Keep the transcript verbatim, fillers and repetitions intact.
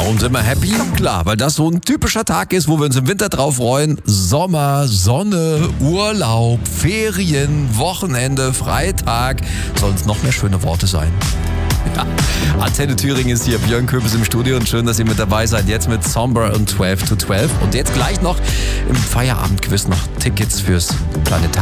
Warum sind wir happy? Klar, weil das so ein typischer Tag ist, wo wir uns im Winter drauf freuen. Sommer, Sonne, Urlaub, Ferien, Wochenende, Freitag. Sollen es noch mehr schöne Worte sein? Ja. Antenne Thüringen ist hier, Björn Köbis im Studio und schön, dass ihr mit dabei seid. Jetzt mit Somber und zwölf to zwölf und jetzt gleich noch im Feierabendquiz noch Tickets fürs Planetarium.